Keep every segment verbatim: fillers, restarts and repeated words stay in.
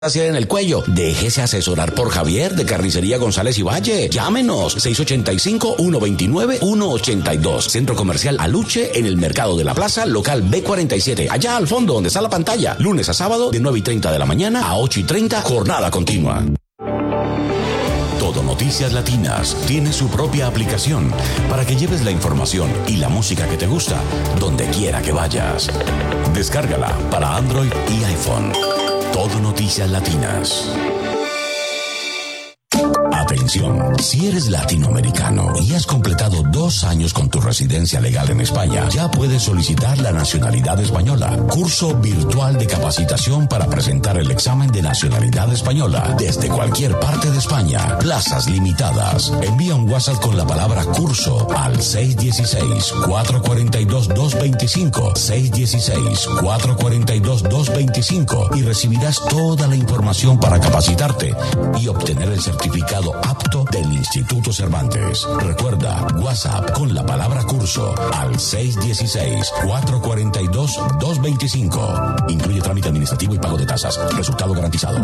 Hacia en el cuello. Déjese asesorar por Javier de Carnicería González y Valle. Llámenos seis ocho cinco, uno dos nueve, uno ocho dos. Centro Comercial Aluche en el Mercado de la Plaza, local B cuarenta y siete. Allá al fondo donde está la pantalla. Lunes a sábado de nueve y treinta de la mañana a ocho y treinta. Jornada continua. Todo Noticias Latinas tiene su propia aplicación para que lleves la información y la música que te gusta donde quiera que vayas. Descárgala para Android y iPhone. Todo Noticias Latinas. Atención, si eres latinoamericano y has completado dos años con tu residencia legal en España, ya puedes solicitar la nacionalidad española. Curso virtual de capacitación para presentar el examen de nacionalidad española desde cualquier parte de España. Plazas limitadas. Envía un WhatsApp con la palabra curso al seis uno seis, cuatro cuatro dos, dos dos cinco, seis uno seis, cuatro cuatro dos, dos dos cinco y recibirás toda la información para capacitarte y obtener el certificado apto del Instituto Cervantes. Recuerda, WhatsApp con la palabra curso al seis uno seis, cuatro cuatro dos, dos dos cinco. Incluye trámite administrativo y pago de tasas. Resultado garantizado.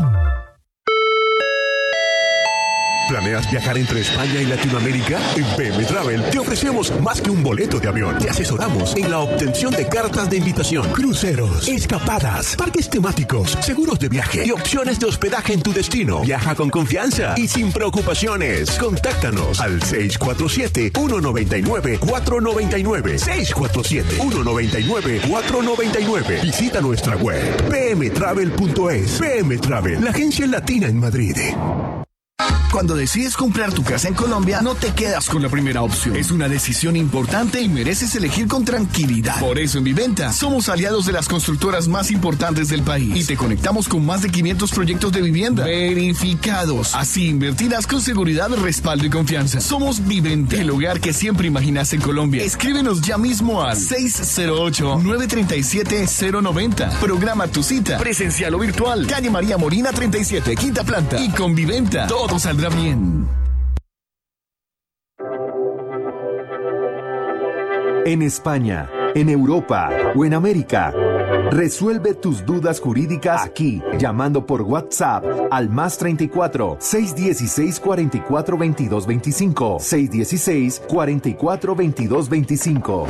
¿Planeas viajar entre España y Latinoamérica? En P M Travel te ofrecemos más que un boleto de avión. Te asesoramos en la obtención de cartas de invitación, cruceros, escapadas, parques temáticos, seguros de viaje y opciones de hospedaje en tu destino. Viaja con confianza y sin preocupaciones. Contáctanos al seis cuatro siete, uno nueve nueve, cuatro nueve nueve. seis cuatro siete, uno nueve nueve, cuatro nueve nueve. Visita nuestra web p m travel punto es. P M Travel, la agencia latina en Madrid. Cuando decides comprar tu casa en Colombia, no te quedas con la primera opción. Es una decisión importante y mereces elegir con tranquilidad. Por eso en Viventa somos aliados de las constructoras más importantes del país y te conectamos con más de quinientos proyectos de vivienda verificados. Así invertirás con seguridad, respaldo y confianza. Somos Viventa, el hogar que siempre imaginas en Colombia. Escríbenos ya mismo al seis cero ocho, nueve tres siete, cero nueve cero. Programa tu cita, presencial o virtual. Calle María Molina treinta y siete, quinta planta. Y con Viventa, todo saldrá bien. En España, en Europa o en América, resuelve tus dudas jurídicas aquí, llamando por WhatsApp al más treinta y cuatro, seiscientos dieciséis, cuarenta y cuatro, veintidós veinticinco, seiscientos dieciséis, cuarenta y cuatro, veintidós veinticinco.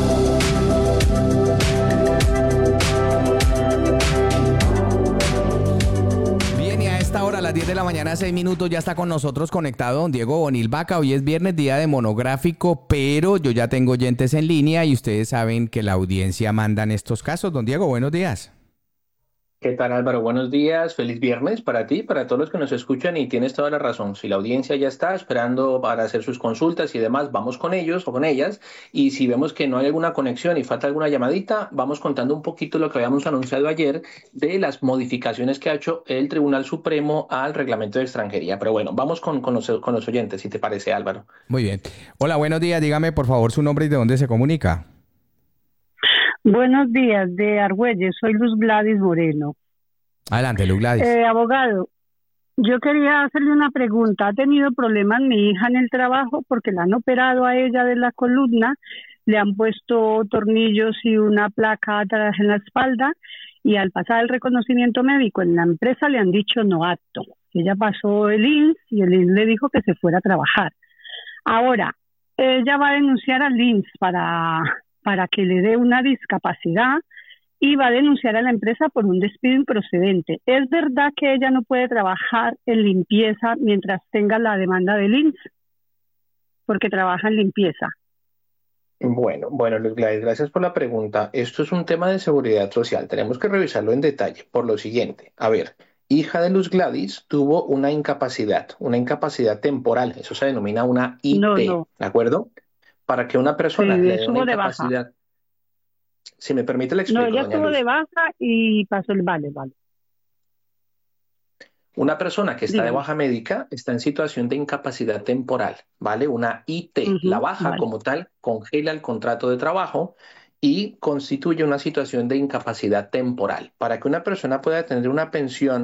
A las diez de la mañana, seis minutos, ya está con nosotros conectado don Diego Bonil Vaca. Hoy es viernes, día de monográfico, pero yo ya tengo oyentes en línea y ustedes saben que la audiencia manda en estos casos. Don Diego, buenos días. ¿Qué tal, Álvaro? Buenos días, feliz viernes para ti, para todos los que nos escuchan, y tienes toda la razón. Si la audiencia ya está esperando para hacer sus consultas y demás, vamos con ellos o con ellas, y si vemos que no hay alguna conexión y falta alguna llamadita, vamos contando un poquito lo que habíamos anunciado ayer de las modificaciones que ha hecho el Tribunal Supremo al Reglamento de Extranjería. Pero bueno, vamos con, con, los, con los oyentes, si te parece, Álvaro. Muy bien. Hola, buenos días, dígame por favor su nombre y de dónde se comunica. Buenos días, de Argüelles, soy Luz Gladys Moreno. Adelante, Luz Gladys. Eh, abogado, yo quería hacerle una pregunta. ¿Ha tenido problemas mi hija en el trabajo porque la han operado a ella de la columna, le han puesto tornillos y una placa atrás en la espalda y al pasar el reconocimiento médico en la empresa le han dicho no apto? Ella pasó el I N S y el I N S le dijo que se fuera a trabajar. Ahora, ella va a denunciar al I N S para... para que le dé una discapacidad y va a denunciar a la empresa por un despido improcedente. ¿Es verdad que ella no puede trabajar en limpieza mientras tenga la demanda del I N S? Porque trabaja en limpieza. Bueno, bueno, Luz Gladys, gracias por la pregunta. Esto es un tema de seguridad social. Tenemos que revisarlo en detalle por lo siguiente. A ver, hija de Luz Gladys tuvo una incapacidad, una incapacidad temporal. Eso se denomina una I T, no, no. ¿De acuerdo? Para que una persona sí, le dé una de incapacidad. Baja. Si me permite, le explico. No, ella estuvo de baja y pasó el vale, vale. Una persona que está Dígame. de baja médica está en situación de incapacidad temporal, ¿vale? Una I T. Uh-huh, la baja vale. Como tal congela el contrato de trabajo y constituye una situación de incapacidad temporal. Para que una persona pueda tener una pensión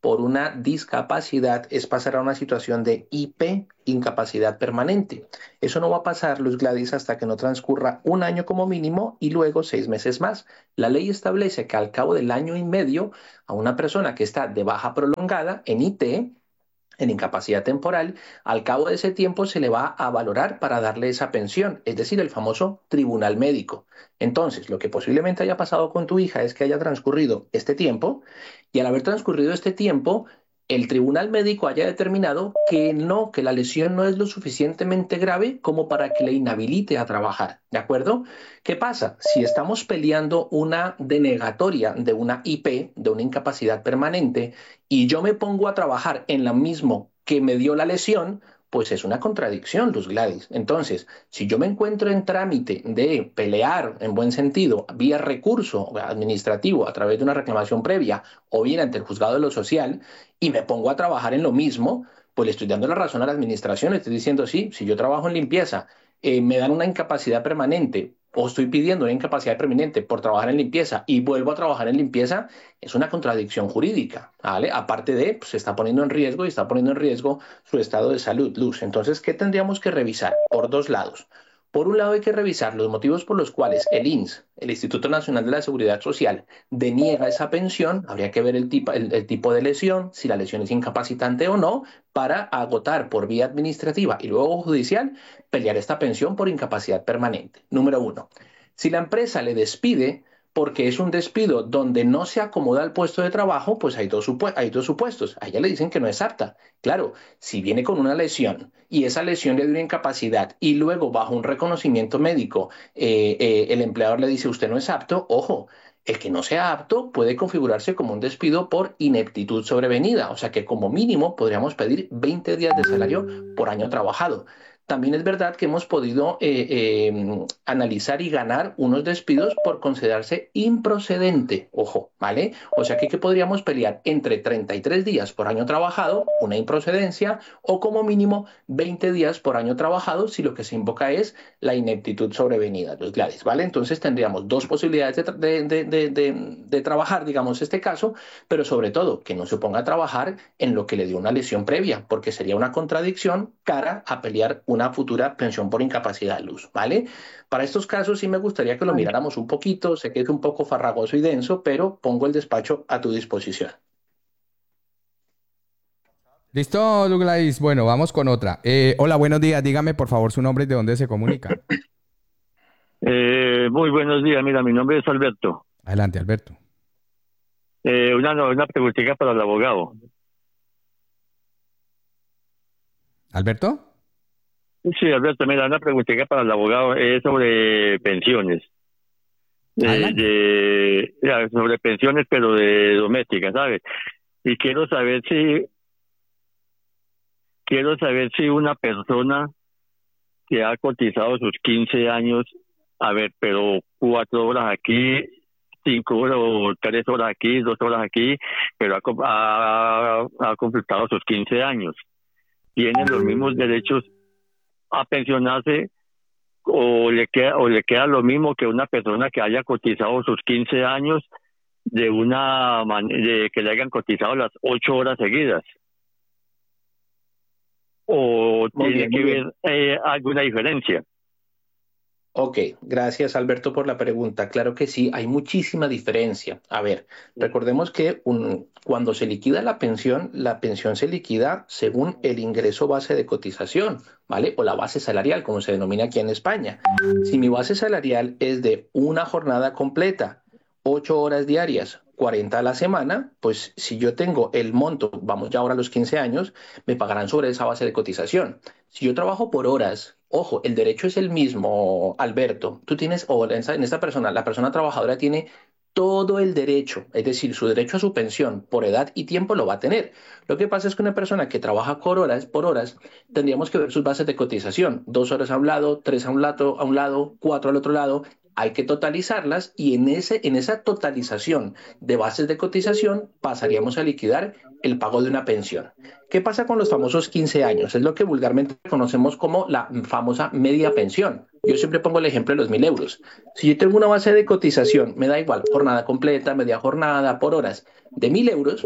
por una discapacidad es pasar a una situación de I P, incapacidad permanente. Eso no va a pasar, Luz Gladys, hasta que no transcurra un año como mínimo y luego seis meses más. La ley establece que al cabo del año y medio a una persona que está de baja prolongada en I T, en incapacidad temporal, al cabo de ese tiempo se le va a valorar para darle esa pensión, es decir, el famoso tribunal médico. Entonces, lo que posiblemente haya pasado con tu hija es que haya transcurrido este tiempo y al haber transcurrido este tiempo, el tribunal médico haya determinado que no, que la lesión no es lo suficientemente grave como para que le inhabilite a trabajar, ¿de acuerdo? ¿Qué pasa? Si estamos peleando una denegatoria de una I P, de una incapacidad permanente, y yo me pongo a trabajar en lo mismo que me dio la lesión, pues es una contradicción, Luz Gladys. Entonces, si yo me encuentro en trámite de pelear, en buen sentido, vía recurso administrativo a través de una reclamación previa o bien ante el juzgado de lo social y me pongo a trabajar en lo mismo, pues le estoy dando la razón a la administración, le estoy diciendo, sí, si yo trabajo en limpieza, eh, me dan una incapacidad permanente o estoy pidiendo una incapacidad permanente por trabajar en limpieza y vuelvo a trabajar en limpieza, es una contradicción jurídica, ¿vale? Aparte de, pues se está poniendo en riesgo y está poniendo en riesgo su estado de salud, Luz. Entonces, ¿qué tendríamos que revisar? Por dos lados. Por un lado, hay que revisar los motivos por los cuales el I N S, el Instituto Nacional de la Seguridad Social, deniega esa pensión. Habría que ver el tipo, el, el tipo de lesión, si la lesión es incapacitante o no, para agotar por vía administrativa y luego judicial, pelear esta pensión por incapacidad permanente. Número uno. Si la empresa le despide porque es un despido donde no se acomoda al puesto de trabajo, pues hay dos, supu- hay dos supuestos. A ella le dicen que no es apta. Claro, si viene con una lesión y esa lesión le dio una incapacidad y luego bajo un reconocimiento médico eh, eh, el empleador le dice usted no es apto, ojo, el que no sea apto puede configurarse como un despido por ineptitud sobrevenida. O sea que como mínimo podríamos pedir veinte días de salario por año trabajado. También es verdad que hemos podido eh, eh, analizar y ganar unos despidos por considerarse improcedente, ojo, ¿vale? O sea que, que podríamos pelear entre treinta y tres días por año trabajado, una improcedencia, o como mínimo veinte días por año trabajado si lo que se invoca es la ineptitud sobrevenida, los Gladys, ¿vale? Entonces tendríamos dos posibilidades de, de, de, de, de, de trabajar, digamos, este caso, pero sobre todo que no se ponga a trabajar en lo que le dio una lesión previa, porque sería una contradicción cara a pelear una futura pensión por incapacidad, Luz, ¿vale? Para estos casos sí me gustaría que lo miráramos un poquito, sé que es un poco farragoso y denso, pero pongo el despacho a tu disposición. Listo, Douglas. Bueno, vamos con otra. Eh, hola, buenos días. Dígame, por favor, su nombre y de dónde se comunica. Eh, muy buenos días. Mira, mi nombre es Alberto. Adelante, Alberto. Eh, una, una preguntita para el abogado. ¿Alberto? Sí, Alberto, mira, una preguntita para el abogado es sobre pensiones. Eh, de, ya, sobre pensiones, pero de domésticas, ¿sabes? Y quiero saber si quiero saber si una persona que ha cotizado sus quince años, a ver, pero cuatro horas aquí, cinco horas o tres horas aquí, dos horas aquí, pero ha, ha, ha completado sus quince años, tiene los mismos derechos a pensionarse o le queda o le queda lo mismo que una persona que haya cotizado sus quince años de una man- de que le hayan cotizado las ocho horas seguidas, o Muy tiene bien, que muy ver eh, alguna diferencia. Ok, gracias Alberto por la pregunta. Claro que sí, hay muchísima diferencia. A ver, recordemos que un, cuando se liquida la pensión, la pensión se liquida según el ingreso base de cotización, ¿vale? O la base salarial, como se denomina aquí en España. Si mi base salarial es de una jornada completa, ocho horas diarias, cuarenta a la semana, pues si yo tengo el monto, vamos ya ahora a los quince años, me pagarán sobre esa base de cotización. Si yo trabajo por horas, ojo, el derecho es el mismo, Alberto. Tú tienes, o en esta, en esta persona, la persona trabajadora tiene todo el derecho, es decir, su derecho a su pensión por edad y tiempo lo va a tener. Lo que pasa es que una persona que trabaja por horas, por horas, tendríamos que ver sus bases de cotización. Dos horas a un lado, tres a un lado, a un lado, cuatro al otro lado. Hay que totalizarlas y en, ese, en esa totalización de bases de cotización pasaríamos a liquidar el pago de una pensión. ¿Qué pasa con los famosos quince años? Es lo que vulgarmente conocemos como la famosa media pensión. Yo siempre pongo el ejemplo de los mil euros. Si yo tengo una base de cotización, me da igual, jornada completa, media jornada, por horas, de mil euros,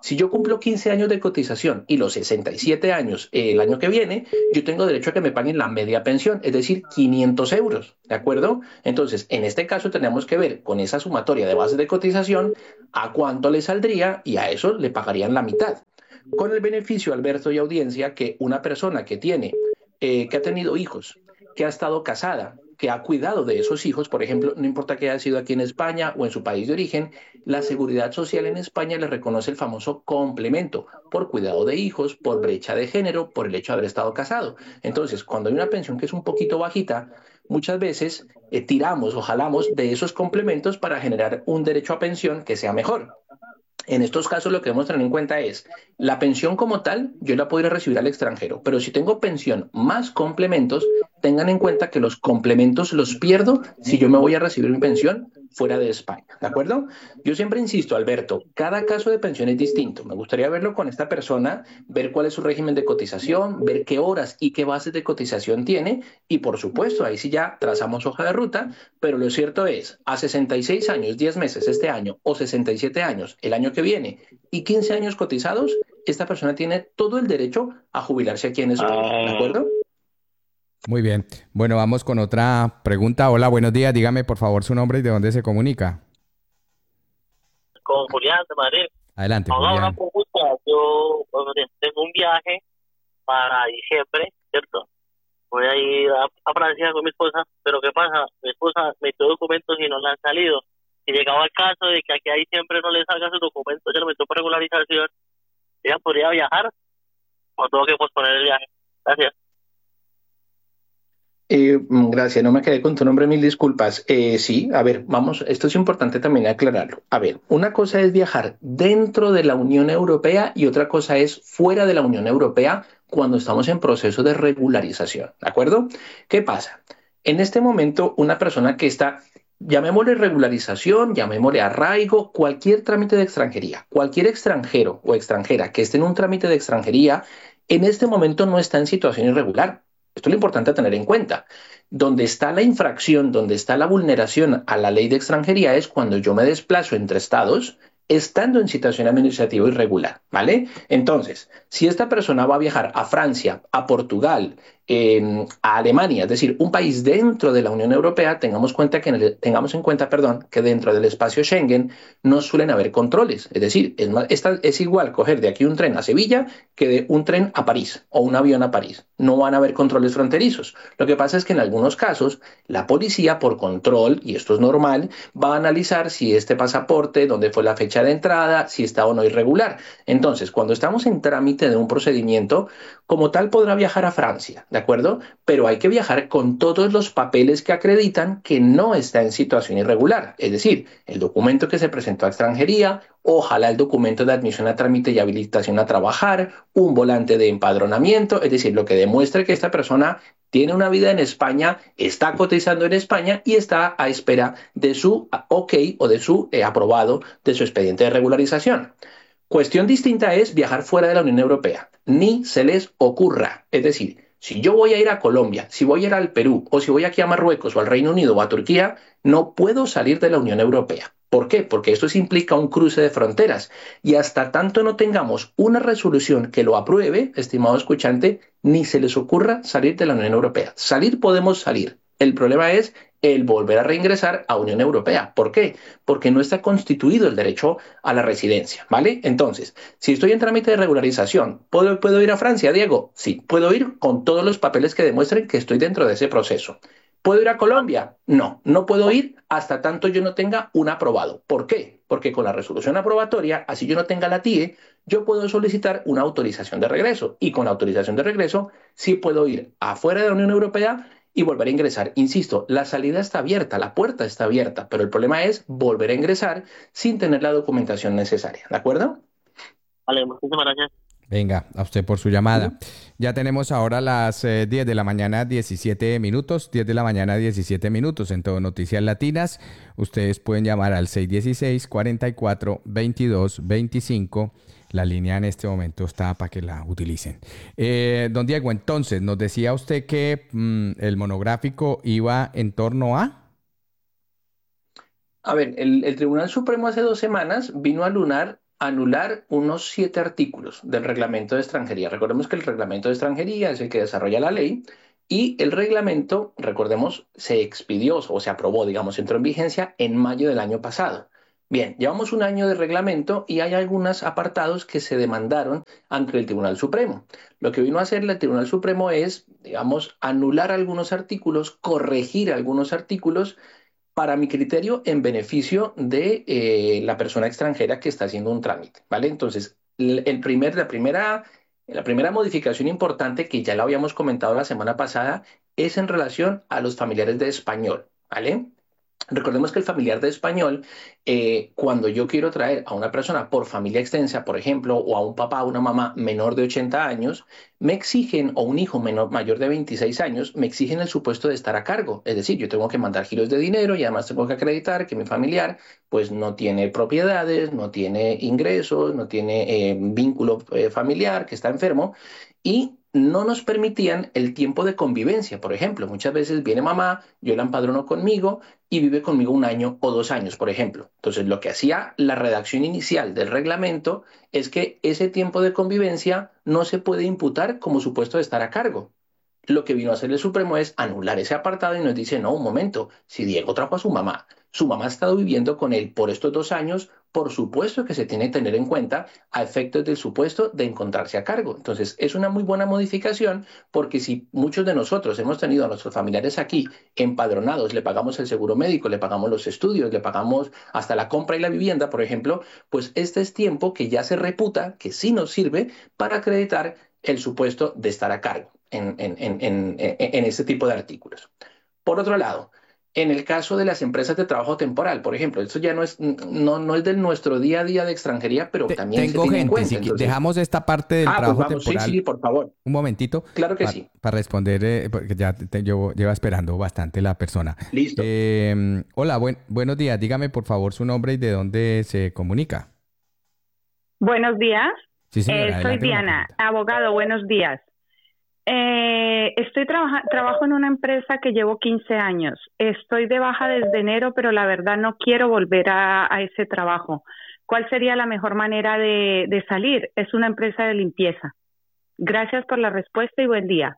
Si yo cumplo quince años de cotización y los sesenta y siete años eh, el año que viene, yo tengo derecho a que me paguen la media pensión, es decir, quinientos euros, ¿de acuerdo? Entonces, en este caso tenemos que ver con esa sumatoria de bases de cotización a cuánto le saldría y a eso le pagarían la mitad. Con el beneficio, Alberto y audiencia, que una persona que tiene, eh, que ha tenido hijos, que ha estado casada, que ha cuidado de esos hijos, por ejemplo, no importa que haya sido aquí en España o en su país de origen, la Seguridad Social en España le reconoce el famoso complemento por cuidado de hijos, por brecha de género, por el hecho de haber estado casado. Entonces, cuando hay una pensión que es un poquito bajita, muchas veces eh, tiramos o jalamos de esos complementos para generar un derecho a pensión que sea mejor. En estos casos lo que debemos tener en cuenta es la pensión como tal, yo la podría recibir al extranjero, pero si tengo pensión más complementos, tengan en cuenta que los complementos los pierdo si yo me voy a recibir mi pensión fuera de España, ¿de acuerdo? Yo siempre insisto, Alberto, cada caso de pensión es distinto. Me gustaría verlo con esta persona, ver cuál es su régimen de cotización, ver qué horas y qué bases de cotización tiene y, por supuesto, ahí sí ya trazamos hoja de ruta, pero lo cierto es, a sesenta y seis años, diez meses este año o sesenta y siete años el año que viene y quince años cotizados, esta persona tiene todo el derecho a jubilarse aquí en España, ¿de acuerdo? Muy bien. Bueno, vamos con otra pregunta. Hola, buenos días. Dígame, por favor, su nombre y de dónde se comunica. Con Julián de Madrid. Adelante, Ahora Julián. una pregunta. Yo bueno, tengo un viaje para diciembre, ¿cierto? Voy a ir a, a Francia con mi esposa, pero ¿qué pasa? Mi esposa metió documentos y no le han salido. Si llegaba el caso de que aquí a diciembre no le salga sus documentos, ya lo metió por regularización, ¿ella podría viajar o tengo que posponer el viaje? Gracias. Eh, gracias, no me quedé con tu nombre, mil disculpas. Eh, sí, a ver, vamos, esto es importante también aclararlo. A ver, una cosa es viajar dentro de la Unión Europea y otra cosa es fuera de la Unión Europea cuando estamos en proceso de regularización, ¿de acuerdo? ¿Qué pasa? En este momento, una persona que está, llamémosle regularización, llamémosle arraigo, cualquier trámite de extranjería, cualquier extranjero o extranjera que esté en un trámite de extranjería, en este momento no está en situación irregular. Esto es lo importante a tener en cuenta. Donde está la infracción, donde está la vulneración a la ley de extranjería es cuando yo me desplazo entre estados estando en situación administrativa irregular, ¿vale? Entonces, si esta persona va a viajar a Francia, a Portugal, eh, a Alemania, es decir, un país dentro de la Unión Europea, tengamos, cuenta que en el, tengamos en cuenta perdón, que dentro del espacio Schengen no suelen haber controles. Es decir, es, más, esta, es igual coger de aquí un tren a Sevilla que de un tren a París o un avión a París. No van a haber controles fronterizos. Lo que pasa es que en algunos casos la policía, por control, y esto es normal, va a analizar si este pasaporte, dónde fue la fecha de entrada, si está o no irregular. Entonces, cuando estamos en trámite de un procedimiento, como tal podrá viajar a Francia, ¿de acuerdo? Pero hay que viajar con todos los papeles que acreditan que no está en situación irregular. Es decir, el documento que se presentó a extranjería, ojalá el documento de admisión a trámite y habilitación a trabajar, un volante de empadronamiento, es decir, lo que demuestre que esta persona tiene una vida en España, está cotizando en España y está a espera de su ok o de su eh, aprobado de su expediente de regularización. Cuestión distinta es viajar fuera de la Unión Europea. Ni se les ocurra. Es decir, si yo voy a ir a Colombia, si voy a ir al Perú o si voy aquí a Marruecos o al Reino Unido o a Turquía, no puedo salir de la Unión Europea. ¿Por qué? Porque esto implica un cruce de fronteras y hasta tanto no tengamos una resolución que lo apruebe, estimado escuchante, ni se les ocurra salir de la Unión Europea. Salir podemos salir. El problema es el volver a reingresar a Unión Europea. ¿Por qué? Porque no está constituido el derecho a la residencia, ¿vale? Entonces, si estoy en trámite de regularización, ¿puedo, ¿puedo ir a Francia, Diego? Sí, puedo ir con todos los papeles que demuestren que estoy dentro de ese proceso. ¿Puedo ir a Colombia? No, no puedo ir hasta tanto yo no tenga un aprobado. ¿Por qué? Porque con la resolución aprobatoria, así yo no tenga la T I E, yo puedo solicitar una autorización de regreso. Y con la autorización de regreso, sí puedo ir afuera de la Unión Europea y volver a ingresar. Insisto, la salida está abierta, la puerta está abierta, pero el problema es volver a ingresar sin tener la documentación necesaria. ¿De acuerdo? Vale, muchísimas gracias. Venga, a usted por su llamada. Ya tenemos ahora las eh, diez de la mañana, diecisiete minutos, diez de la mañana, diecisiete minutos en todo Noticias Latinas. Ustedes pueden llamar al seis uno seis, cuatro cuatro, veintidós veinticinco. La línea en este momento está para que la utilicen. Eh, don Diego, entonces, nos decía usted que mmm, el monográfico iba en torno a... A ver, el, el Tribunal Supremo hace dos semanas vino a lunar anular unos siete artículos del reglamento de extranjería. Recordemos que el reglamento de extranjería es el que desarrolla la ley y el reglamento, recordemos, se expidió o se aprobó, digamos, entró en vigencia en mayo del año pasado. Bien, llevamos un año de reglamento y hay algunos apartados que se demandaron ante el Tribunal Supremo. Lo que vino a hacer el Tribunal Supremo es, digamos, anular algunos artículos, corregir algunos artículos, para mi criterio, en beneficio de eh, la persona extranjera que está haciendo un trámite, ¿vale? Entonces, el primer, la, primera, la primera modificación importante, que ya la habíamos comentado la semana pasada, es en relación a los familiares de español, ¿vale? Recordemos que el familiar de español, eh, cuando yo quiero traer a una persona por familia extensa, por ejemplo, o a un papá o una mamá menor de ochenta años, me exigen, o un hijo menor, mayor de veintiséis años, me exigen el supuesto de estar a cargo. Es decir, yo tengo que mandar giros de dinero y además tengo que acreditar que mi familiar pues no tiene propiedades, no tiene ingresos, no tiene eh, vínculo eh, familiar, que está enfermo, y no nos permitían el tiempo de convivencia. Por ejemplo, muchas veces viene mamá, yo la empadrono conmigo y vive conmigo un año o dos años, por ejemplo. Entonces, lo que hacía la redacción inicial del reglamento es que ese tiempo de convivencia no se puede imputar como supuesto de estar a cargo. Lo que vino a hacer el Supremo es anular ese apartado y nos dice, no, un momento, si Diego trajo a su mamá, su mamá ha estado viviendo con él por estos dos años, por supuesto que se tiene que tener en cuenta a efectos del supuesto de encontrarse a cargo. Entonces, es una muy buena modificación porque si muchos de nosotros hemos tenido a nuestros familiares aquí empadronados, le pagamos el seguro médico, le pagamos los estudios, le pagamos hasta la compra y la vivienda, por ejemplo, pues este es tiempo que ya se reputa, que sí nos sirve para acreditar el supuesto de estar a cargo en, en, en, en, en este tipo de artículos. Por otro lado, en el caso de las empresas de trabajo temporal, por ejemplo, esto ya no es, no, no es de nuestro día a día de extranjería, pero Te, también tengo se tiene gente, en cuenta. si Entonces, dejamos esta parte del ah, trabajo pues vamos, temporal. Sí, sí, por favor. Un momentito. Claro que pa, sí. Para responder, eh, porque ya te, yo lleva esperando bastante la persona. Listo. Eh, hola, buen, buenos días. Dígame, por favor, su nombre y de dónde se comunica. Buenos días. Sí, señora, eh, soy adelante con la Diana, pregunta. abogado. Buenos días. Eh, estoy trabaja trabajo en una empresa que llevo quince años. Estoy de baja desde enero, pero la verdad no quiero volver a, a ese trabajo. ¿Cuál sería la mejor manera de, de salir? Es una empresa de limpieza. Gracias por la respuesta y buen día.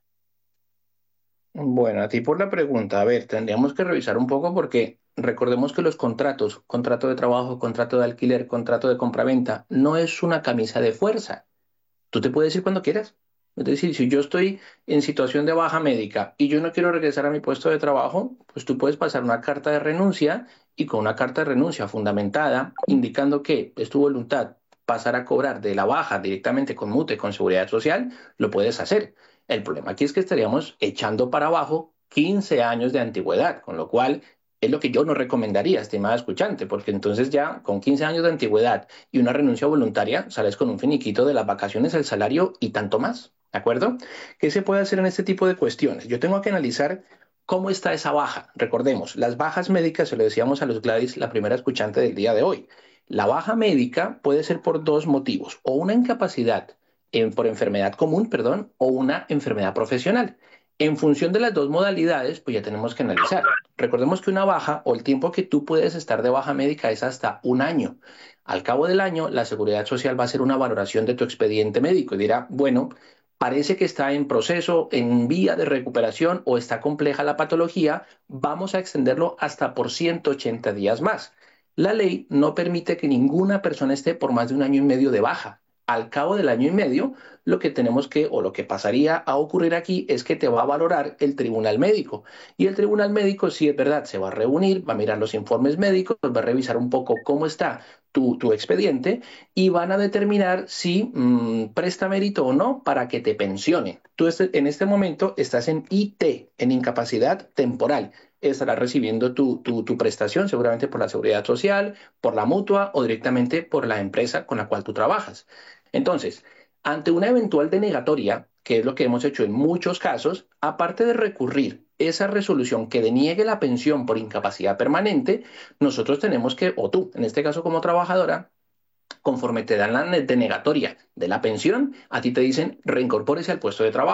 Bueno, a ti por la pregunta. A ver, tendríamos que revisar un poco porque recordemos que los contratos, contrato de trabajo, contrato de alquiler, contrato de compraventa, no es una camisa de fuerza. Tú te puedes ir cuando quieras. Es decir, si yo estoy en situación de baja médica y yo no quiero regresar a mi puesto de trabajo, pues tú puedes pasar una carta de renuncia y con una carta de renuncia fundamentada, indicando que es tu voluntad pasar a cobrar de la baja directamente con MUTE, con Seguridad Social, lo puedes hacer. El problema aquí es que estaríamos echando para abajo quince años de antigüedad, con lo cual es lo que yo no recomendaría, estimada escuchante, porque entonces ya con quince años de antigüedad y una renuncia voluntaria sales con un finiquito de las vacaciones, el salario y tanto más, ¿de acuerdo? ¿Qué se puede hacer en este tipo de cuestiones? Yo tengo que analizar cómo está esa baja. Recordemos, las bajas médicas, se lo decíamos a los Gladys, la primera escuchante del día de hoy. La baja médica puede ser por dos motivos, o una incapacidad en, por enfermedad común, perdón, o una enfermedad profesional. En función de las dos modalidades, pues ya tenemos que analizar. Recordemos que una baja o el tiempo que tú puedes estar de baja médica es hasta un año. Al cabo del año, la Seguridad Social va a hacer una valoración de tu expediente médico y dirá, bueno, parece que está en proceso, en vía de recuperación o está compleja la patología, vamos a extenderlo hasta por ciento ochenta días más. La ley no permite que ninguna persona esté por más de un año y medio de baja. Al cabo del año y medio, lo que tenemos que, o lo que pasaría a ocurrir aquí es que te va a valorar el tribunal médico. Y el tribunal médico, si es verdad, se va a reunir, va a mirar los informes médicos, va a revisar un poco cómo está tu, tu expediente y van a determinar si mmm, presta mérito o no para que te pensionen. Tú este, en este momento estás en I T, en incapacidad temporal. Estarás recibiendo tu, tu, tu prestación seguramente por la Seguridad Social, por la mutua o directamente por la empresa con la cual tú trabajas. Entonces, ante una eventual denegatoria, que es lo que hemos hecho en muchos casos, aparte de recurrir esa resolución que deniegue la pensión por incapacidad permanente, nosotros tenemos que, o tú, en este caso como trabajadora, conforme te dan la denegatoria de la pensión, a ti te dicen reincorpórese al puesto de trabajo.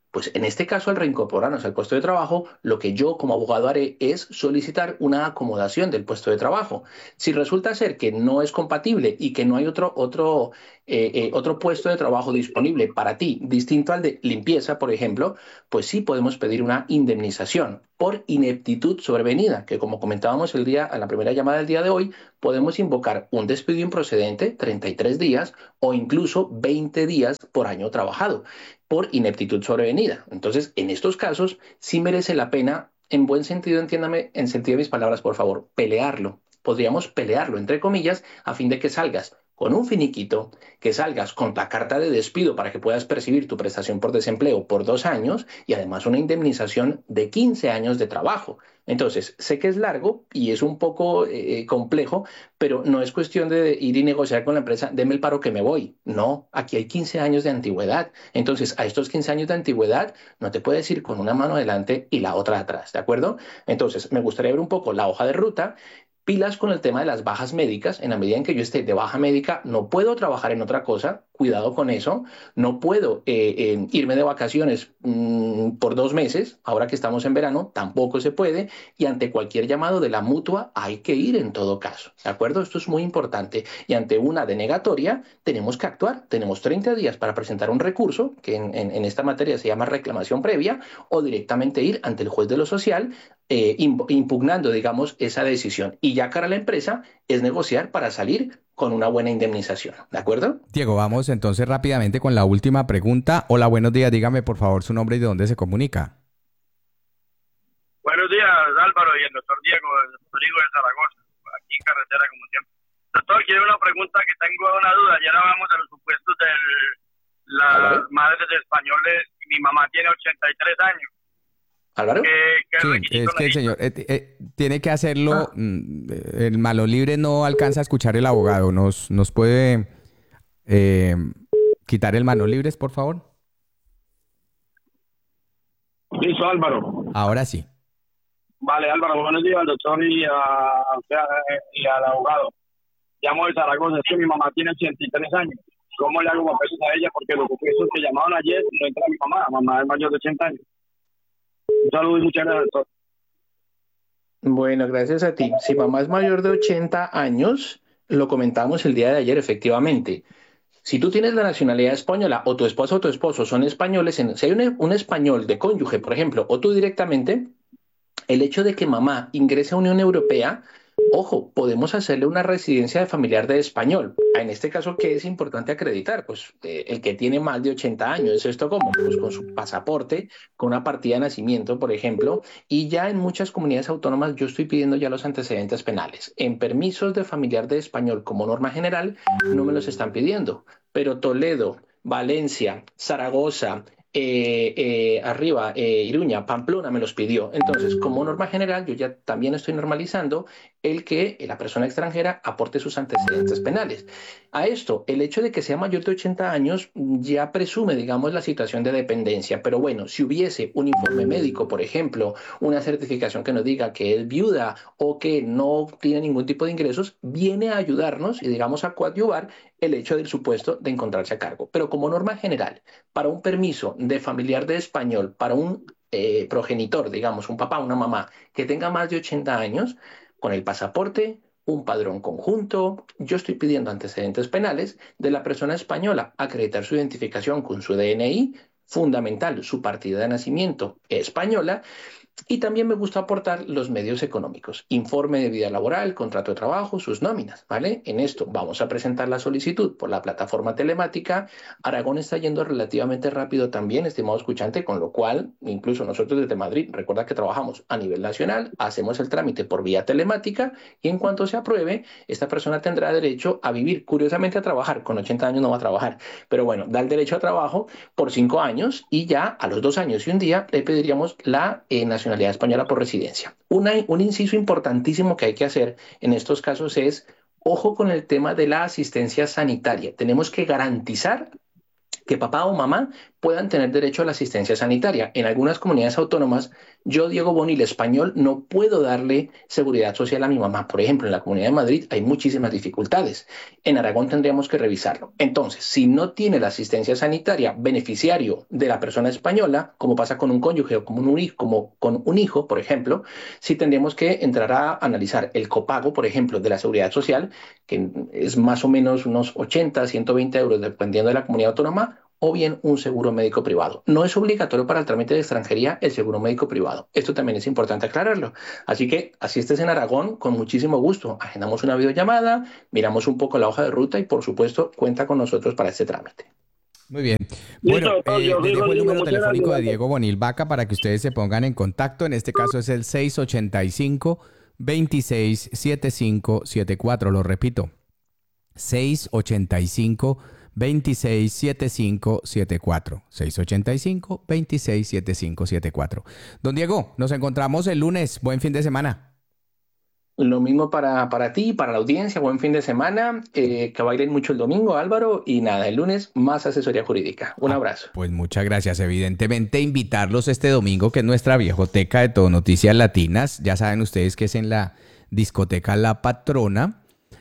Pues en este caso, al reincorporarnos al puesto de trabajo, lo que yo como abogado haré es solicitar una acomodación del puesto de trabajo. Si resulta ser que no es compatible y que no hay otro, otro, eh, eh, otro puesto de trabajo disponible para ti, distinto al de limpieza, por ejemplo, pues sí podemos pedir una indemnización por ineptitud sobrevenida, que como comentábamos el día, en la primera llamada del día de hoy, podemos invocar un despido improcedente, treinta y tres días, o incluso veinte días por año trabajado, por ineptitud sobrevenida. Entonces, en estos casos, sí merece la pena, en buen sentido, entiéndame, en sentido de mis palabras, por favor, pelearlo. Podríamos pelearlo, entre comillas, a fin de que salgas con un finiquito, que salgas con la carta de despido para que puedas percibir tu prestación por desempleo por dos años y además una indemnización de quince años de trabajo. Entonces, sé que es largo y es un poco eh, complejo, pero no es cuestión de ir y negociar con la empresa, deme el paro que me voy. No, aquí hay quince años de antigüedad. Entonces, a estos quince años de antigüedad no te puedes ir con una mano adelante y la otra atrás, ¿de acuerdo? Entonces, me gustaría ver un poco la hoja de ruta. Pilas con el tema de las bajas médicas. En la medida en que yo esté de baja médica, no puedo trabajar en otra cosa. Cuidado con eso. No puedo eh, eh, irme de vacaciones mmm, por dos meses. Ahora que estamos en verano, tampoco se puede. Y ante cualquier llamado de la mutua, hay que ir en todo caso. ¿De acuerdo? Esto es muy importante. Y ante una denegatoria, tenemos que actuar. Tenemos treinta días para presentar un recurso, que en, en, en esta materia se llama reclamación previa, o directamente ir ante el juez de lo social, eh, impugnando, digamos, esa decisión. Y ya cara a la empresa es negociar para salir con una buena indemnización. ¿De acuerdo? Diego, vamos entonces rápidamente con la última pregunta. Hola, buenos días. Dígame, por favor, su nombre y de dónde se comunica. Buenos días, Álvaro, y el doctor Diego, Rodrigo de Zaragoza, aquí en carretera, como siempre. Doctor, quiero una pregunta que tengo una duda. Ayer hablamos de los supuestos de las madres de españoles y mi mamá tiene ochenta y tres años. ¿Álvaro? ¿Qué, qué Sí, es que el señor eh, eh, tiene que hacerlo. Ah. El malo libre no alcanza a escuchar el abogado. ¿Nos, nos puede eh, quitar el manos libres, por favor? Listo, Álvaro. Ahora sí. Vale, Álvaro, buenos días al doctor y, a, y al abogado. Llamo de Zaragoza, es que mi mamá tiene ochenta y tres años. ¿Cómo le hago papeles a ella? Porque los supuestos que llamaron ayer no entra mi mamá. Mamá es mayor de ochenta años. Un saludo y muchas gracias, doctor. Bueno, gracias a ti. Si mamá es mayor de ochenta años, lo comentamos el día de ayer, efectivamente. Si tú tienes la nacionalidad española o tu esposa o tu esposo son españoles, en, si hay un, un español de cónyuge, por ejemplo, o tú directamente, el hecho de que mamá ingrese a Unión Europea, ojo, podemos hacerle una residencia de familiar de español. En este caso, ¿qué es importante acreditar? Pues eh, el que tiene más de ochenta años. ¿Esto cómo? Pues con su pasaporte, con una partida de nacimiento, por ejemplo. Y ya en muchas comunidades autónomas yo estoy pidiendo ya los antecedentes penales. En permisos de familiar de español, como norma general, no me los están pidiendo. Pero Toledo, Valencia, Zaragoza, Eh, eh, arriba, eh, Iruña, Pamplona me los pidió. Entonces, como norma general, yo ya también estoy normalizando el que la persona extranjera aporte sus antecedentes penales. A esto, el hecho de que sea mayor de ochenta años ya presume, digamos, la situación de dependencia. Pero bueno, si hubiese un informe médico, por ejemplo, una certificación que nos diga que es viuda o que no tiene ningún tipo de ingresos, viene a ayudarnos y, digamos, a coadyuvar el hecho del supuesto de encontrarse a cargo. Pero como norma general, para un permiso de familiar de español, para un eh, progenitor, digamos, un papá, una mamá, que tenga más de ochenta años, con el pasaporte, un padrón conjunto, yo estoy pidiendo antecedentes penales de la persona española, acreditar su identificación con su D N I, fundamental, su partida de nacimiento española. Y también me gusta aportar los medios económicos, informe de vida laboral, contrato de trabajo, sus nóminas, ¿vale? En esto vamos a presentar la solicitud por la plataforma telemática. Aragón está yendo relativamente rápido también, estimado escuchante, con lo cual, incluso nosotros desde Madrid, recuerda que trabajamos a nivel nacional, hacemos el trámite por vía telemática y en cuanto se apruebe, esta persona tendrá derecho a vivir, curiosamente a trabajar, con ochenta años no va a trabajar, pero bueno, da el derecho a trabajo por cinco años y ya a los dos años y un día le pediríamos la eh, nacionalidad española por residencia. Una, un inciso importantísimo que hay que hacer en estos casos es, ojo con el tema de la asistencia sanitaria. Tenemos que garantizar que papá o mamá puedan tener derecho a la asistencia sanitaria. En algunas comunidades autónomas, yo, Diego Bonil, español, no puedo darle seguridad social a mi mamá. Por ejemplo, en la Comunidad de Madrid hay muchísimas dificultades. En Aragón tendríamos que revisarlo. Entonces, si no tiene la asistencia sanitaria beneficiario de la persona española, como pasa con un cónyuge o como, un, como con un hijo, por ejemplo, sí tendríamos que entrar a analizar el copago, por ejemplo, de la seguridad social, que es más o menos unos ochenta, ciento veinte euros, dependiendo de la comunidad autónoma, o bien un seguro médico privado. No es obligatorio para el trámite de extranjería el seguro médico privado. Esto también es importante aclararlo. Así que así estés en Aragón, con muchísimo gusto. Agendamos una videollamada, miramos un poco la hoja de ruta y, por supuesto, cuenta con nosotros para este trámite. Muy bien. Bueno, eh, le dejo el número telefónico de Diego Bonil Vaca para que ustedes se pongan en contacto. En este caso es el seis ochenta y cinco, veintiséis, setenta y cinco setenta y cuatro. Lo repito, seis ochenta y cinco, veintiséis, setenta y cinco setenta y cuatro. seis ochenta y cinco, veintiséis, setenta y cinco setenta y cuatro. Don Diego, nos encontramos el lunes. Buen fin de semana. Lo mismo para, para ti, para la audiencia. Buen fin de semana. Eh, que bailen mucho el domingo, Álvaro. Y nada, el lunes más asesoría jurídica. Un abrazo. Ah, pues muchas gracias. Evidentemente, invitarlos este domingo, que es nuestra viejoteca de Todo Noticias Latinas. Ya saben ustedes que es en la discoteca La Patrona.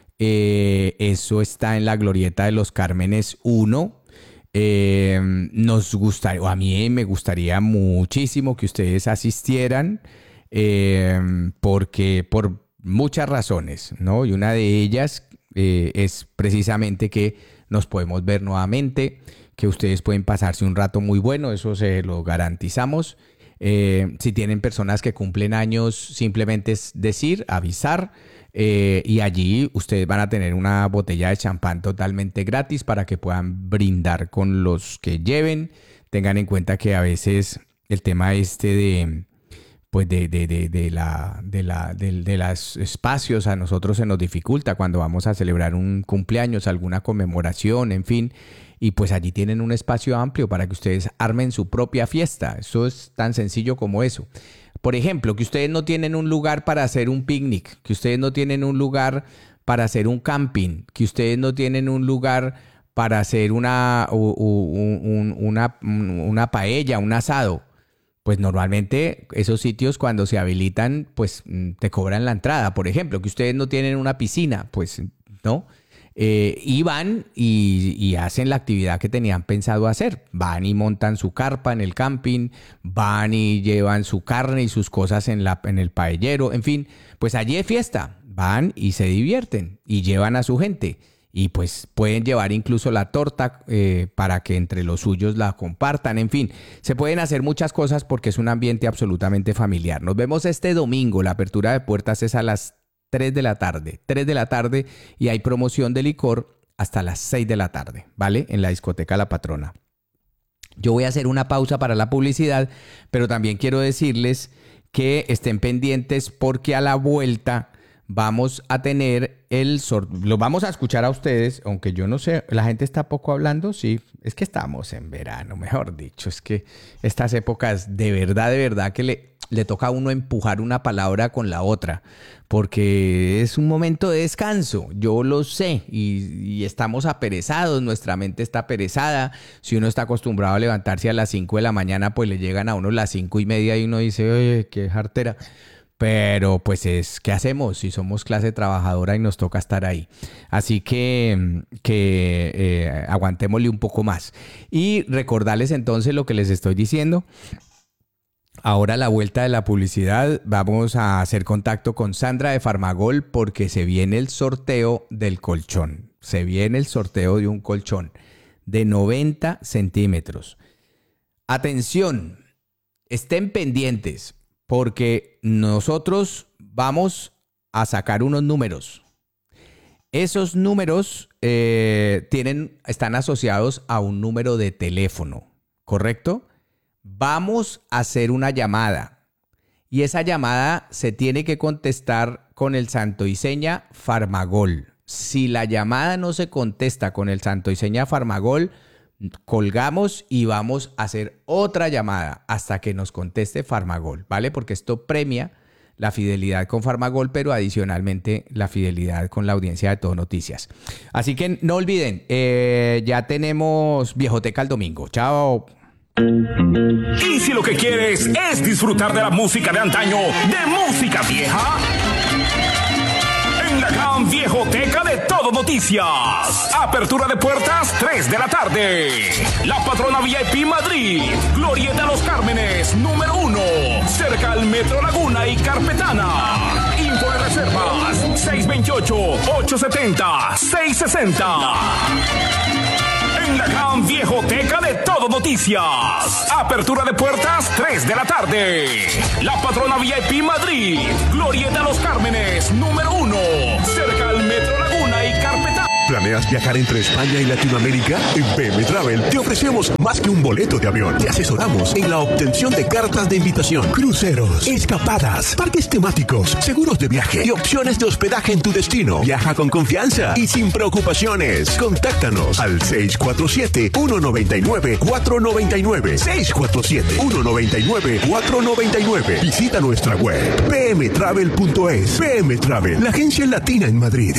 Eh, eso está en la Glorieta de los Cármenes uno. Eh, nos gustaría, o a mí me gustaría muchísimo que ustedes asistieran, eh, porque por muchas razones, ¿no? Y una de ellas eh, es precisamente que nos podemos ver nuevamente, que ustedes pueden pasarse un rato muy bueno, eso se lo garantizamos. Eh, si tienen personas que cumplen años, simplemente es decir, avisar. Eh, y allí ustedes van a tener una botella de champán totalmente gratis para que puedan brindar con los que lleven. Tengan en cuenta que a veces el tema este de, pues de, de, de, de, la, de, la, de, de los espacios a nosotros se nos dificulta cuando vamos a celebrar un cumpleaños, alguna conmemoración, en fin. Y pues allí tienen un espacio amplio para que ustedes armen su propia fiesta. Eso es tan sencillo como eso. Por ejemplo, que ustedes no tienen un lugar para hacer un picnic, que ustedes no tienen un lugar para hacer un camping, que ustedes no tienen un lugar para hacer una, un, una, una paella, un asado. Pues normalmente esos sitios cuando se habilitan, pues te cobran la entrada. Por ejemplo, que ustedes no tienen una piscina, pues no. Eh, y van y, y hacen la actividad que tenían pensado hacer. Van y montan su carpa en el camping, van y llevan su carne y sus cosas en, la, en el paellero. En fin, pues allí es fiesta. Van y se divierten y llevan a su gente. Y pues pueden llevar incluso la torta eh, para que entre los suyos la compartan. En fin, se pueden hacer muchas cosas porque es un ambiente absolutamente familiar. Nos vemos este domingo. La apertura de puertas es a las tres de la tarde, tres de la tarde y hay promoción de licor hasta las seis de la tarde, ¿vale? En la discoteca La Patrona. Yo voy a hacer una pausa para la publicidad, pero también quiero decirles que estén pendientes porque a la vuelta vamos a tener el sorteo, lo vamos a escuchar a ustedes, aunque yo no sé, la gente está poco hablando, sí, es que estamos en verano, mejor dicho, es que estas épocas de verdad, de verdad que le... le toca a uno empujar una palabra con la otra, porque es un momento de descanso, yo lo sé, y, y estamos aperezados, nuestra mente está aperezada. Si uno está acostumbrado a levantarse a las cinco de la mañana, pues le llegan a uno las cinco y media y uno dice, oye, qué jartera. Pero pues es, ¿qué hacemos si somos clase trabajadora y nos toca estar ahí? Así que, que eh, aguantémosle un poco más. Y recordarles entonces lo que les estoy diciendo. Ahora a la vuelta de la publicidad vamos a hacer contacto con Sandra de Farmagol porque se viene el sorteo del colchón. Se viene el sorteo de un colchón de noventa centímetros. Atención, estén pendientes porque nosotros vamos a sacar unos números. Esos números eh, tienen, están asociados a un número de teléfono, ¿correcto? Vamos a hacer una llamada y esa llamada se tiene que contestar con el santo y seña Farmagol. Si la llamada no se contesta con el santo y seña Farmagol, colgamos y vamos a hacer otra llamada hasta que nos conteste Farmagol, ¿vale? Porque esto premia la fidelidad con Farmagol, pero adicionalmente la fidelidad con la audiencia de Todo Noticias. Así que no olviden, eh, ya tenemos Viejoteca el domingo. Chao. Y si lo que quieres es disfrutar de la música de antaño, de música vieja, en la gran Viejoteca de Todo Noticias. Apertura de puertas tres de la tarde. La Patrona V I P Madrid, Glorieta Los Cármenes, número uno, cerca al Metro Laguna y Carpetana. Info de reservas seis dos ocho, ocho siete cero, seis seis cero. En la gran Viejoteca de Todo Noticias. Apertura de puertas tres de la tarde. La Patrona V I P Madrid, Glorieta Los Cármenes, número uno, cerca al Metro Laguna y Carpetana. ¿Planeas viajar entre España y Latinoamérica? En B M Travel te ofrecemos más que un boleto de avión. Te asesoramos en la obtención de cartas de invitación, cruceros, escapadas, parques temáticos, seguros de viaje y opciones de hospedaje en tu destino. Viaja con confianza y sin preocupaciones. Contáctanos al seis cuatro siete, uno nueve nueve, cuatro nueve nueve. seis cuatro siete, uno nueve nueve, cuatro nueve nueve. Visita nuestra web b m travel punto es. B M Travel, la agencia latina en Madrid.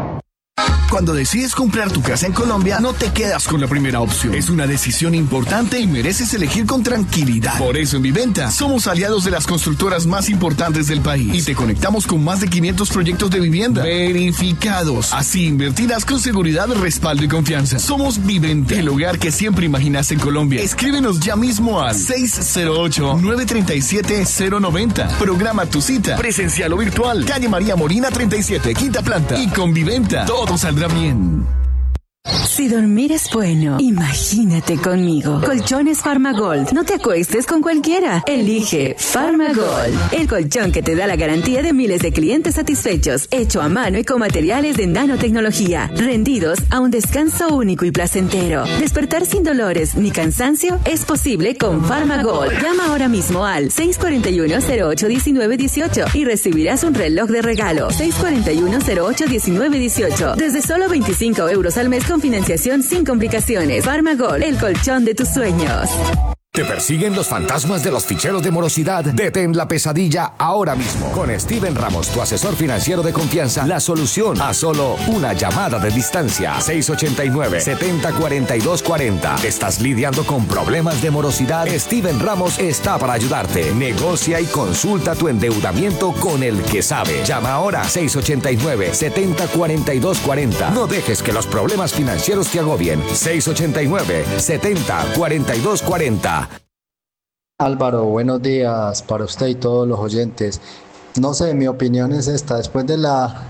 Cuando decides comprar tu casa en Colombia, no te quedas con la primera opción. Es una decisión importante y mereces elegir con tranquilidad. Por eso en Viventa somos aliados de las constructoras más importantes del país y te conectamos con más de quinientos proyectos de vivienda verificados. Así invertirás con seguridad, respaldo y confianza. Somos Viventa, el hogar que siempre imaginas en Colombia. Escríbenos ya mismo al seis cero ocho, nueve tres siete, cero nueve cero. Programa tu cita, presencial o virtual. Calle María Morina treinta y siete, quinta planta. Y con Viventa todo saldrá bien. Si dormir es bueno, imagínate conmigo. Colchones Farmagold. No te acuestes con cualquiera. Elige Farmagold, el colchón que te da la garantía de miles de clientes satisfechos, hecho a mano y con materiales de nanotecnología, rendidos a un descanso único y placentero. Despertar sin dolores ni cansancio es posible con Farmagold. Llama ahora mismo al seis cuatro uno, cero ocho, uno nueve uno ocho y recibirás un reloj de regalo. seis cuatro uno, cero ocho, uno nueve uno ocho. Desde solo veinticinco euros al mes con financiación sin complicaciones. Farmagol, el colchón de tus sueños. ¿Te persiguen los fantasmas de los ficheros de morosidad? Detén la pesadilla ahora mismo. Con Steven Ramos, tu asesor financiero de confianza, la solución a solo una llamada de distancia. seis ocho nueve, siete cero, cuatro dos cuatro cero. ¿Estás lidiando con problemas de morosidad? Steven Ramos está para ayudarte. Negocia y consulta tu endeudamiento con el que sabe. Llama ahora seis ocho nueve, siete cero, cuatro dos cuatro cero. No dejes que los problemas financieros te agobien. seis ocho nueve, siete cero, cuatro dos cuatro cero. Álvaro, buenos días para usted y todos los oyentes. No sé, mi opinión es esta. Después de la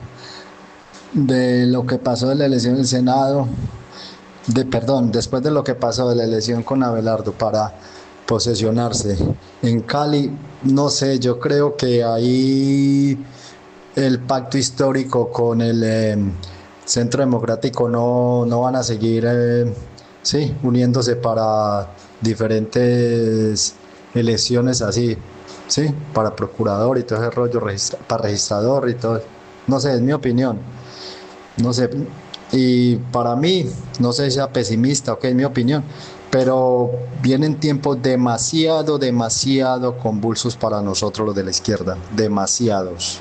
de lo que pasó de la elección del Senado, de perdón, después de lo que pasó de la elección con Abelardo para posesionarse en Cali, no sé, yo creo que ahí el pacto histórico con el eh, Centro Democrático no, no van a seguir eh, sí, uniéndose para diferentes elecciones así, sí, para procurador y todo ese rollo, registra, para registrador y todo, no sé, es mi opinión, no sé, y para mí, no sé si sea pesimista, ok, es mi opinión, pero vienen tiempos demasiado, demasiado convulsos para nosotros los de la izquierda, demasiados.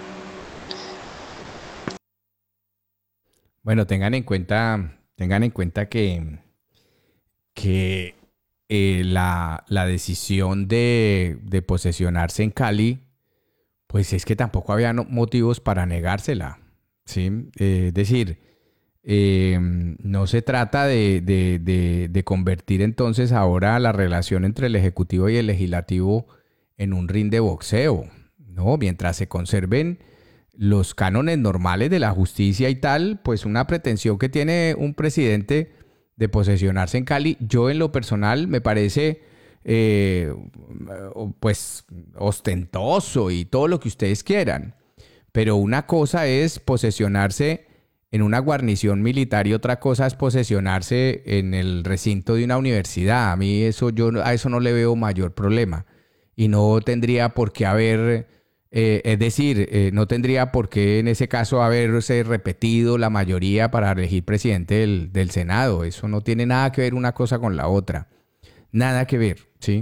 Bueno, tengan en cuenta, tengan en cuenta que, que Eh, la, la decisión de, de posesionarse en Cali, pues es que tampoco había no, motivos para negársela, ¿sí? Eh, es decir, eh, no se trata de, de, de, de convertir entonces ahora la relación entre el Ejecutivo y el Legislativo en un ring de boxeo, ¿no? Mientras se conserven los cánones normales de la justicia y tal, pues una pretensión que tiene un presidente de posesionarse en Cali, yo en lo personal me parece eh, pues ostentoso y todo lo que ustedes quieran, pero una cosa es posesionarse en una guarnición militar y otra cosa es posesionarse en el recinto de una universidad. A mí eso, yo a eso no le veo mayor problema y no tendría por qué haber, eh, es decir, eh, no tendría por qué en ese caso haberse repetido la mayoría para elegir presidente del, del Senado. Eso no tiene nada que ver una cosa con la otra. Nada que ver, ¿sí?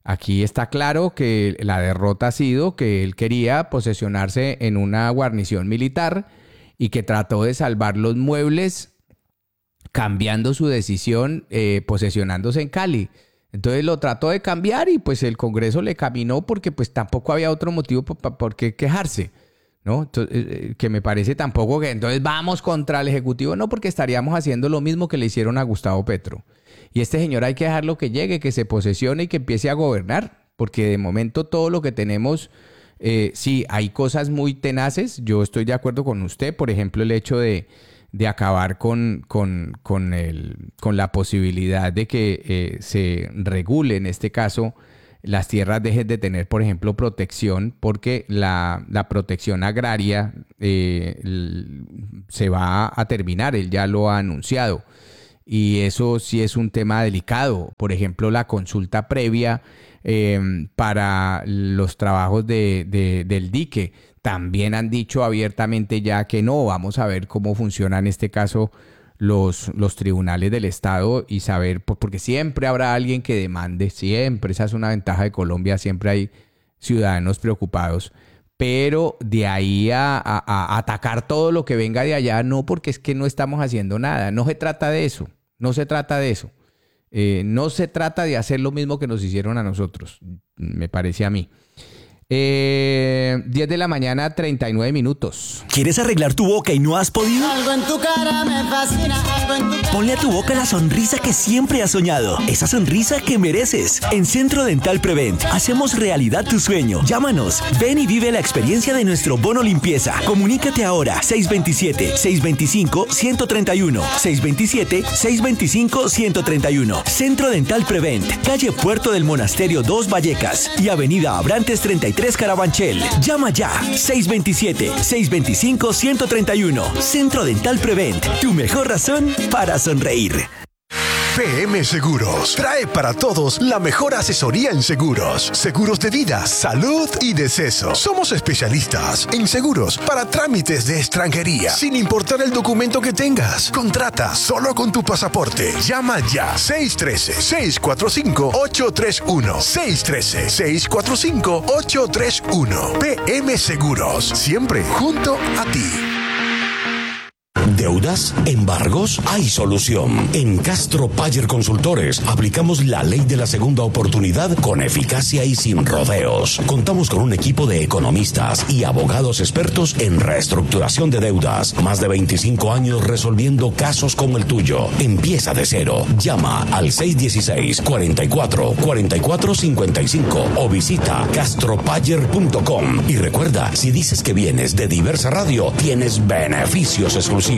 Aquí está claro que la derrota ha sido que él quería posesionarse en una guarnición militar y que trató de salvar los muebles cambiando su decisión, eh, posesionándose en Cali. Entonces lo trató de cambiar y pues el Congreso le caminó porque pues tampoco había otro motivo por, por qué quejarse, ¿no? Entonces, eh, que me parece tampoco que entonces vamos contra el Ejecutivo, no, porque estaríamos haciendo lo mismo que le hicieron a Gustavo Petro. Y este señor hay que dejarlo que llegue, que se posesione y que empiece a gobernar, porque de momento todo lo que tenemos, eh, sí, hay cosas muy tenaces, yo estoy de acuerdo con usted, por ejemplo, el hecho de, de acabar con, con, con, el, con la posibilidad de que eh, se regule, en este caso, las tierras dejen de tener, por ejemplo, protección, porque la, la protección agraria eh, se va a terminar, él ya lo ha anunciado. Y eso sí es un tema delicado. Por ejemplo, la consulta previa eh, para los trabajos de, de, del dique. También han dicho abiertamente ya que no. Vamos a ver cómo funcionan en este caso los, los tribunales del Estado y saber, porque siempre habrá alguien que demande, siempre. Esa es una ventaja de Colombia, siempre hay ciudadanos preocupados. Pero de ahí a, a, a atacar todo lo que venga de allá, no, porque es que no estamos haciendo nada. No se trata de eso, no se trata de eso. Eh, no se trata de hacer lo mismo que nos hicieron a nosotros, me parece a mí. Eh, diez de la mañana, treinta y nueve minutos. ¿Quieres arreglar tu boca y no has podido? Algo en tu cara me fascina, algo en tu cara. Ponle a tu boca la sonrisa que siempre has soñado. Esa sonrisa que mereces. En Centro Dental Prevent hacemos realidad tu sueño. Llámanos. Ven y vive la experiencia de nuestro bono limpieza. Comunícate ahora. seis dos siete, seis dos cinco, uno tres uno. seis dos siete, seis dos cinco, uno tres uno. Centro Dental Prevent. Calle Puerto del Monasterio dos Vallecas y Avenida Abrantes treinta y tres Carabanchel. Llama ya. seis dos siete, seis dos cinco, uno tres uno. Centro Dental Prevent. Tu mejor razón para sonreír. P M Seguros trae para todos la mejor asesoría en seguros, seguros de vida, salud y deceso. Somos especialistas en seguros para trámites de extranjería, sin importar el documento que tengas. Contrata solo con tu pasaporte. Llama ya. seis uno tres, seis cuatro cinco, ocho tres uno. seis uno tres, seis cuatro cinco, ocho tres uno. P M Seguros, siempre junto a ti. ¿Deudas? ¿Embargos? Hay solución. En Castro Payer Consultores aplicamos la ley de la segunda oportunidad con eficacia y sin rodeos. Contamos con un equipo de economistas y abogados expertos en reestructuración de deudas. Más de veinticinco años resolviendo casos como el tuyo. Empieza de cero. Llama al seis uno seis, cuatro cuatro, cuatro cuatro cinco cinco o visita castro payer punto com. Y recuerda, si dices que vienes de Diversa Radio, tienes beneficios exclusivos.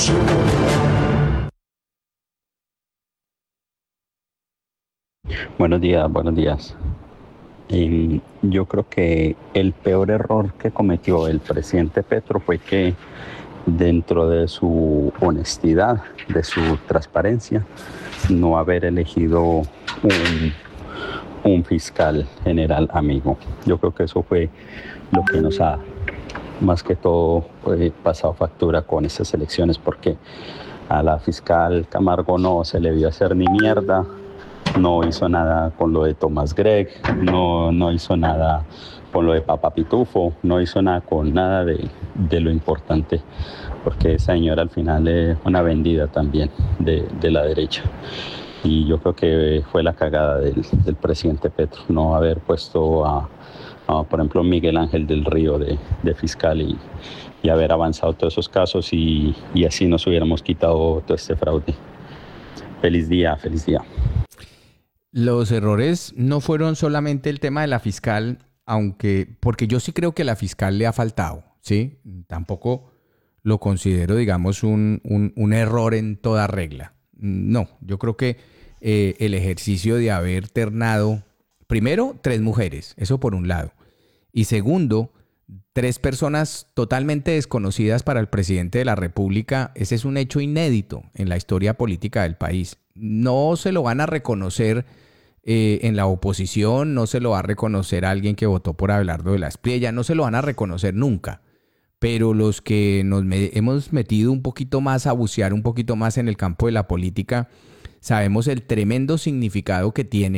Buenos días, buenos días. Eh, yo creo que el peor error que cometió el presidente Petro fue que dentro de su honestidad, de su transparencia, no haber elegido un, un fiscal general amigo. Yo creo que eso fue lo que nos ha más que todo eh, pasado factura con estas elecciones, porque a la fiscal Camargo no se le vio hacer ni mierda, no hizo nada con lo de Tomás Gregg, no, no hizo nada con lo de Papa Pitufo, no hizo nada con nada de, de lo importante, porque esa señora al final es una vendida también de, de la derecha. Y yo creo que fue la cagada del, del presidente Petro, no haber puesto a Uh, por ejemplo, Miguel Ángel del Río de, de fiscal y, y haber avanzado todos esos casos y, y así nos hubiéramos quitado todo este fraude. Feliz día, feliz día. Los errores no fueron solamente el tema de la fiscal, aunque, porque yo sí creo que la fiscal le ha faltado, ¿sí? Tampoco lo considero, digamos, un, un, un error en toda regla. No, yo creo que eh, el ejercicio de haber ternado, primero, tres mujeres, eso por un lado. Y segundo, tres personas totalmente desconocidas para el presidente de la República. Ese es un hecho inédito en la historia política del país. No se lo van a reconocer eh, en la oposición, no se lo va a reconocer a alguien que votó por Abelardo de la Espriella, no se lo van a reconocer nunca. Pero los que nos me- hemos metido un poquito más a bucear un poquito más en el campo de la política, sabemos el tremendo significado que tiene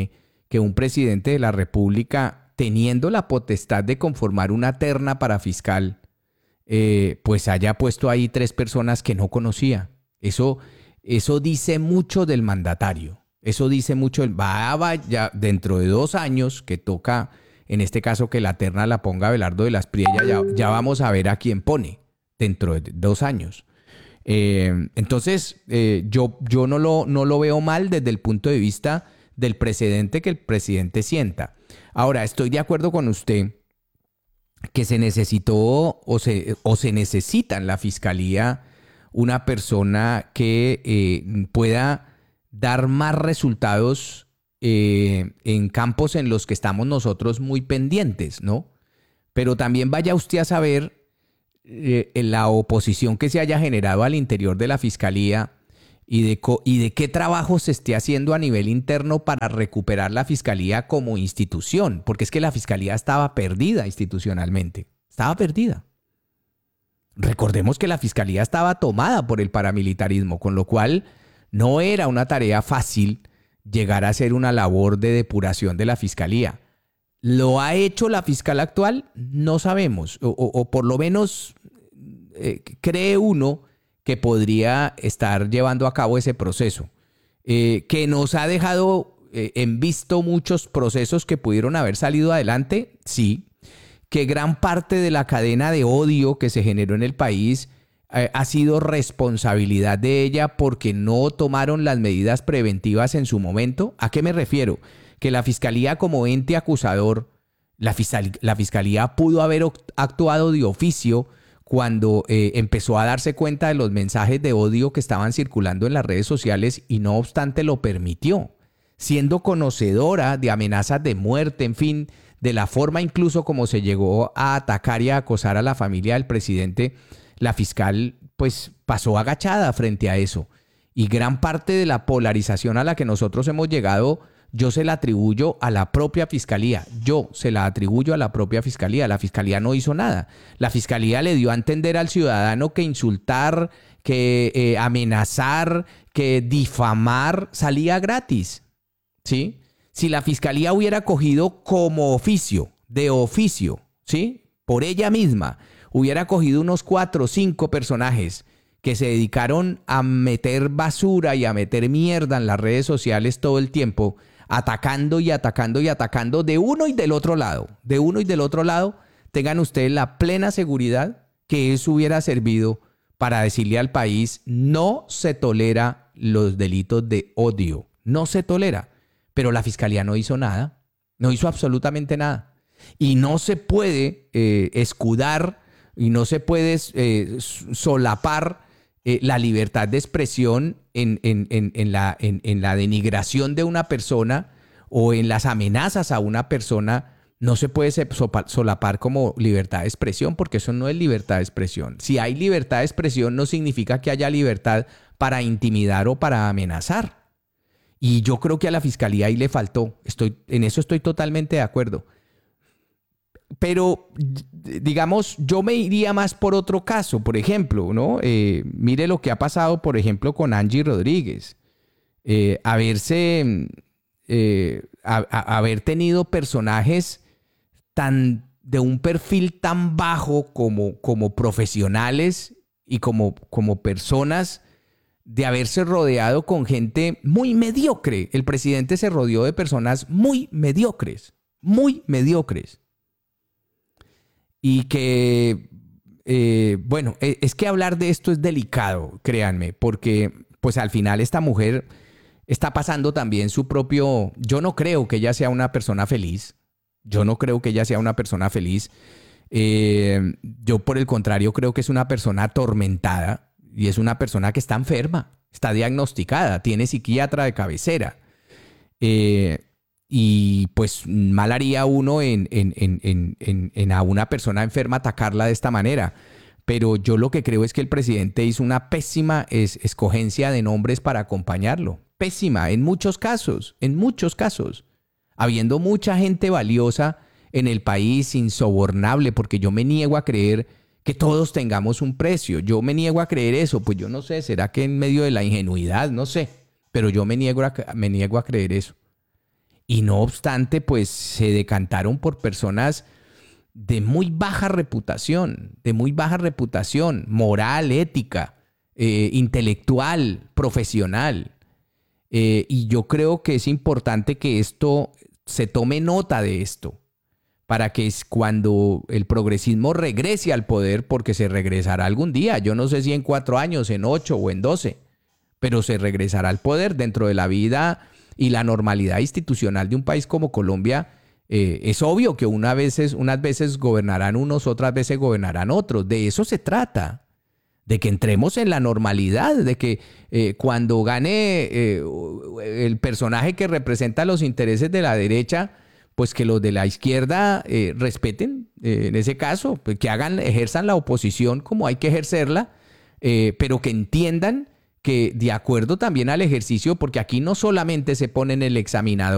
que un presidente de la República, teniendo la potestad de conformar una terna para fiscal, eh, pues haya puesto ahí tres personas que no conocía. Eso, eso dice mucho del mandatario. Eso dice mucho, va, va ya dentro de dos años que toca, en este caso que la terna la ponga Abelardo de las Priella, ya, ya vamos a ver a quién pone dentro de dos años. Eh, entonces, eh, yo, yo no, lo, no lo veo mal desde el punto de vista del precedente que el presidente sienta. Ahora, estoy de acuerdo con usted que se necesitó o se, o se necesita en la Fiscalía una persona que eh, pueda dar más resultados eh, en campos en los que estamos nosotros muy pendientes, ¿no? Pero también vaya usted a saber eh, la oposición que se haya generado al interior de la Fiscalía y de, co- y de qué trabajo se esté haciendo a nivel interno para recuperar la Fiscalía como institución, porque es que la Fiscalía estaba perdida institucionalmente, estaba perdida. Recordemos que la Fiscalía estaba tomada por el paramilitarismo, con lo cual no era una tarea fácil llegar a hacer una labor de depuración de la Fiscalía. ¿Lo ha hecho la fiscal actual? No sabemos, o, o, o por lo menos eh, cree uno que podría estar llevando a cabo ese proceso, eh, que nos ha dejado eh, en visto muchos procesos que pudieron haber salido adelante, sí, que gran parte de la cadena de odio que se generó en el país eh, ha sido responsabilidad de ella porque no tomaron las medidas preventivas en su momento. ¿A qué me refiero? Que la Fiscalía como ente acusador, la, fiscal, la Fiscalía pudo haber actuado de oficio cuando eh, empezó a darse cuenta de los mensajes de odio que estaban circulando en las redes sociales y no obstante lo permitió, siendo conocedora de amenazas de muerte, en fin, de la forma incluso como se llegó a atacar y a acosar a la familia del presidente. La fiscal pues pasó agachada frente a eso y gran parte de la polarización a la que nosotros hemos llegado yo se la atribuyo a la propia Fiscalía. Yo se la atribuyo a la propia Fiscalía. La Fiscalía no hizo nada. La Fiscalía le dio a entender al ciudadano que insultar, que eh, amenazar, que difamar salía gratis, ¿sí? Si la Fiscalía hubiera cogido como oficio, de oficio, ¿sí? Por ella misma, hubiera cogido unos cuatro o cinco personajes que se dedicaron a meter basura y a meter mierda en las redes sociales todo el tiempo, atacando y atacando y atacando de uno y del otro lado, de uno y del otro lado, tengan ustedes la plena seguridad que eso hubiera servido para decirle al país, no se tolera los delitos de odio, no se tolera. Pero la Fiscalía no hizo nada, no hizo absolutamente nada. Y no se puede eh, escudar y no se puede eh, solapar eh, la libertad de expresión en, en, en, en, la, en, en la denigración de una persona o en las amenazas a una persona. No se puede solapar como libertad de expresión porque eso no es libertad de expresión. Si hay libertad de expresión no significa que haya libertad para intimidar o para amenazar. Y yo creo que a la Fiscalía ahí le faltó. Estoy, en eso estoy totalmente de acuerdo. Pero, digamos, yo me iría más por otro caso. Por ejemplo, ¿no? Eh, mire lo que ha pasado, por ejemplo, con Angie Rodríguez. Eh, haberse, eh, a, a, haber tenido personajes tan de un perfil tan bajo como, como profesionales y como, como personas, de haberse rodeado con gente muy mediocre. El presidente se rodeó de personas muy mediocres, muy mediocres. Y que, eh, bueno, es que hablar de esto es delicado, créanme, porque pues al final esta mujer está pasando también su propio... Yo no creo que ella sea una persona feliz. Yo no creo que ella sea una persona feliz. Eh, yo, por el contrario, creo que es una persona atormentada. Y es una persona que está enferma, está diagnosticada, tiene psiquiatra de cabecera. Eh, y pues mal haría uno en, en, en, en, en a una persona enferma atacarla de esta manera. Pero yo lo que creo es que el presidente hizo una pésima es, escogencia de nombres para acompañarlo. Pésima, en muchos casos, en muchos casos. Habiendo mucha gente valiosa en el país, insobornable, porque yo me niego a creer que todos tengamos un precio. Yo me niego a creer eso. Pues yo no sé, ¿será que en medio de la ingenuidad? No sé. Pero yo me niego a, me niego a creer eso. y no obstante, pues se decantaron por personas de muy baja reputación, de muy baja reputación moral, ética, eh, intelectual, profesional. Eh, y yo creo que es importante que esto se tome nota de esto, para que cuando el progresismo regrese al poder, porque se regresará algún día, yo no sé si en cuatro años, en ocho o en doce, pero se regresará al poder dentro de la vida y la normalidad institucional de un país como Colombia. Eh, es obvio que una veces, unas veces gobernarán unos, otras veces gobernarán otros. De eso se trata, de que entremos en la normalidad, de que eh, cuando gane eh, el personaje que representa los intereses de la derecha, pues que los de la izquierda eh, respeten, eh, en ese caso, pues que hagan, ejerzan la oposición como hay que ejercerla, eh, pero que entiendan que de acuerdo también al ejercicio, porque aquí no solamente se pone en el examinador